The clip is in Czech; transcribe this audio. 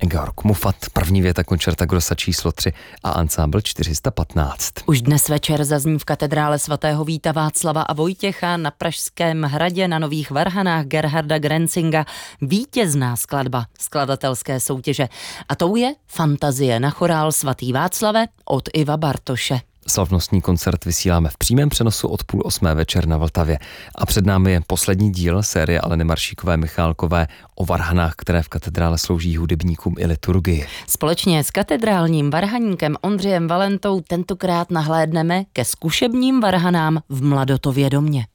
Georg Muffat, první věta koncerta grossa číslo 3 a ansámbl 415. Už dnes večer zazní v katedrále svatého Víta Václava a Vojtěcha na Pražském hradě na Nových Varhanách Gerharda Grenzinga vítězná skladba skladatelské soutěže. A tou je Fantazie na chorál Svatý Václave od Iva Bartoše. Slavnostní koncert vysíláme v přímém přenosu od 7:30 večer na Vltavě. A před námi je poslední díl série Aleny Maršíkové Michálkové o varhanách, které v katedrále slouží hudebníkům i liturgii. Společně s katedrálním varhaníkem Ondřejem Valentou tentokrát nahlédneme ke zkušebním varhanám v Mladotově domě.